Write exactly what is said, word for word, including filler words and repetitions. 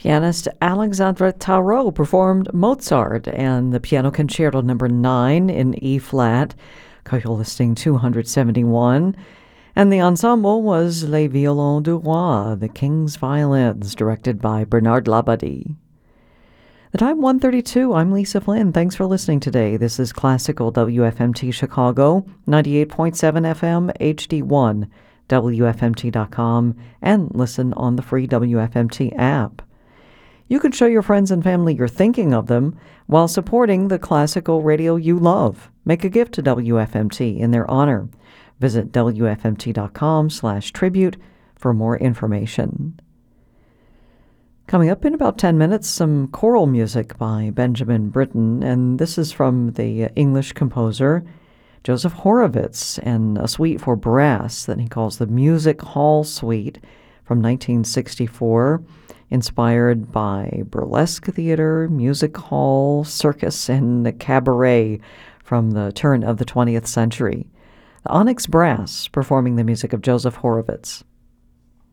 Pianist Alexandre Tarot performed Mozart and the Piano Concerto number nine in E-flat, Köchel listing two hundred seventy-one, and the ensemble was Les Violons du Roi, the King's Violins, directed by Bernard Labadie. The time one thirty-two. I'm Lisa Flynn. Thanks for listening today. This is Classical W F M T Chicago, ninety-eight point seven F M, H D one, W F M T dot com, and listen on the free W F M T app. You can show your friends and family you're thinking of them while supporting the classical radio you love. Make a gift to W F M T in their honor. Visit W F M T dot com slash tribute for more information. Coming up in about ten minutes, some choral music by Benjamin Britten, and this is from the English composer Joseph Horowitz, and a suite for brass that he calls the Music Hall Suite from nineteen sixty-four, inspired by burlesque theater, music hall, circus, and cabaret from the turn of the twentieth century. The Onyx Brass performing the music of Joseph Horowitz.